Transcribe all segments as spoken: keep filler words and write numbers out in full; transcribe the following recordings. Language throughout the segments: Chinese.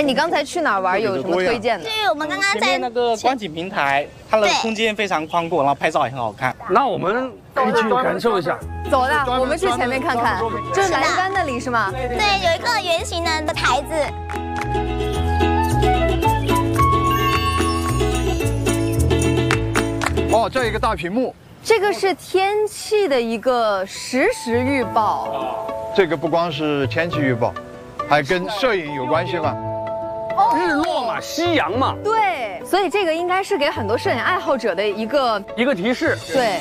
你刚才去哪儿玩？有什么推荐的？ 对，我们刚刚在前面那个观景平台，它的空间非常宽阔，然后拍照也很好看。 那我们可以去感受一下。 走的，我们去前面看看。就是栏杆那里是吗？ 对，有一个圆形的台子。 哦，这有一个大屏幕。 这个是天气的一个实时预报。 这个不光是天气预报，还跟摄影有关系吗？ 日落嘛，夕阳嘛。 对，所以这个应该是给很多摄影爱好者的一个一个提示。 对。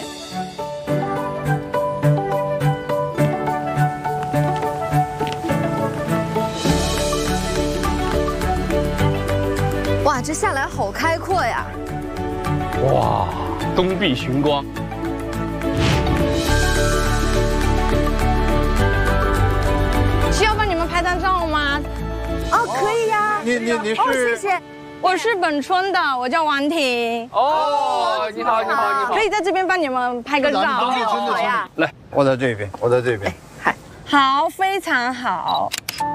哇，这下来好开阔呀！ 哇，东壁寻光。 需要帮你们拍张照吗？ 哦，可以呀。 你你你是？ 哦，谢谢。 我是本村的，我叫王婷。 哦，你好，你好，你好。 可以在这边帮你们拍个照。 好呀。 来，我在这边，我在这边。 嗨。 好，非常好。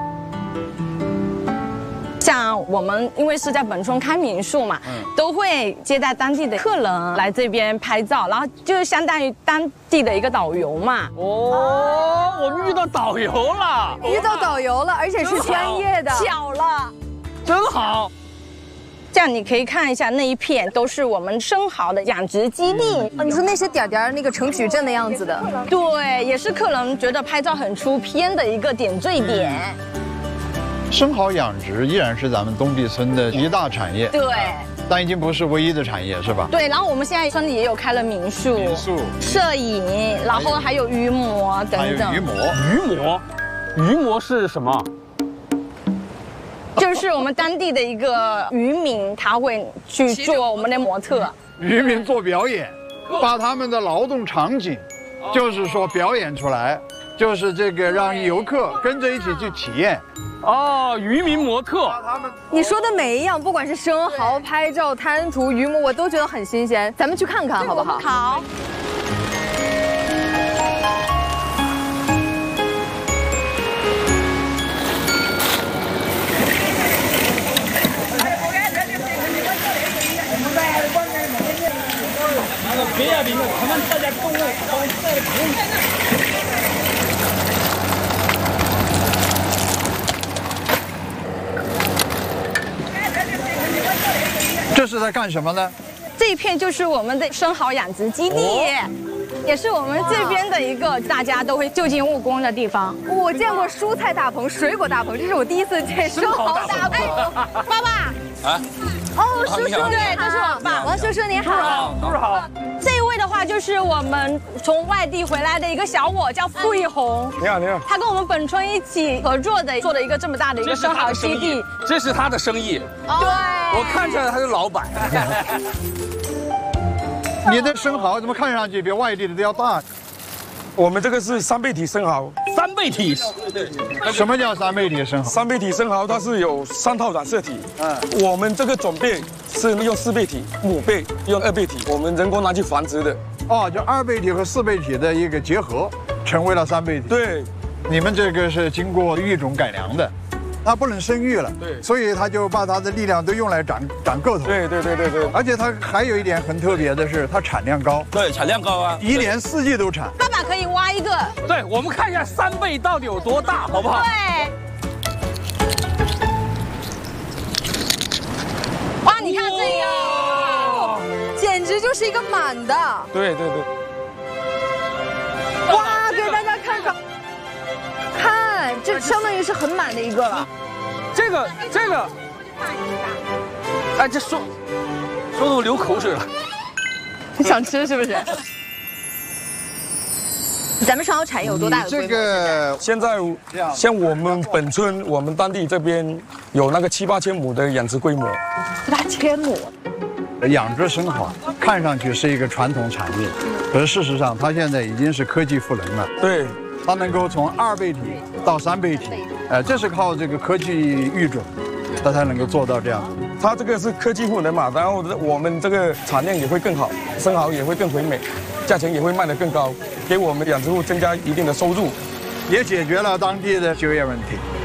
像我们因为是在本村开民宿嘛，嗯、都会接待当地的客人来这边拍照，然后就相当于当地的一个导游嘛。 哦，我们遇到导游了， 遇到导游了，而且是专业的， 巧了， 真好。 这样你可以看一下那一片都是我们生蚝的养殖基地。 哦，你说那些点点那个呈矩阵的样子的， 对，也是客人觉得拍照很出片的一个点缀点。 生蚝养殖依然是咱们东壁村的一大产业， 对， 但已经不是唯一的产业，是吧？ 对，然后我们现在村里也有开了民宿、 民宿、 摄影，然后还有鱼模等等。 还有鱼模， 鱼模，鱼模是什么？ 就是我们当地的一个渔民，他会去做我们的模特。 渔民做表演，把他们的劳动场景，就是说表演出来。就是这个让游客跟着一起去体验， 哦，渔民模特。 你说的每一样，不管是生蚝、拍照、滩涂、渔模，我都觉得很新鲜。咱们去看看好不好？ 好。 别呀，别呀，他们大家动物，在这这是在干什么呢？ 这一片就是我们的生蚝养殖基地，哦、也是我们这边的一个大家都会就近务工的地方。 我见过蔬菜大棚、水果大棚，这是我第一次见生蚝大棚。 爸爸， 啊， 哦，叔叔， 对，这是我爸。 王叔叔你好， 叔叔好。 这一位的话就是我们从外地回来的一个小我，叫傅一红。 你好，你好。 他跟我们本村一起合作的，做了一个这么大的一个生蚝基地。 这是他的生意。 对， 我看出来他是老板。 你的生蚝怎么看上去比外地的都要大？ 我们这个是三倍体生蚝。 三倍体， 什么叫三倍体生蚝？ 三倍体生蚝它是有三套染色体。嗯，我们这个种倍是用四倍体，母倍用二倍体，我们人工拿去繁殖的。 哦，就二倍体和四倍体的一个结合，成为了三倍体。 对， 你们这个是经过育种改良的。它不能生育了， 对， 所以它就把它的力量都用来长长个头。 对对对对对， 而且它还有一点很特别的是，它产量高。 对，产量高啊， 一年四季都产。 爸爸可以挖一个。 对，我们看一下三倍到底有多大，好不好？ 对。哇，你看这个， 简直就是一个满的。 对对对。 哇，给大家看看。看，这相当于是很满的一个了。 这个这个，哎，这说说的我流口水了。 你想吃是不是？咱们生蚝产业有多大的规模？ 这个现在像我们本村，我们当地这边有那个七八千亩的养殖规模。 七八千亩。 养殖生蚝看上去是一个传统产业，可是事实上它现在已经是科技赋能了。 对。 它能够从二倍体到三倍体，呃，这是靠这个科技育种，它才能够做到这样。 它这个是科技赋能嘛，然后我们这个产量也会更好，生蚝也会更肥美，价钱也会卖得更高，给我们养殖户增加一定的收入， 也解决了当地的就业问题。